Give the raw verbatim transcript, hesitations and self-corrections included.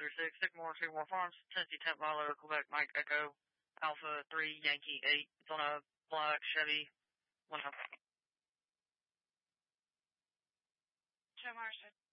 three six, Sycamore, Sycamore Farms, Tennessee Temp Milo, Quebec Mike Echo, Alpha three, Yankee eight. It's on a black Chevy. One up. Joe Marston.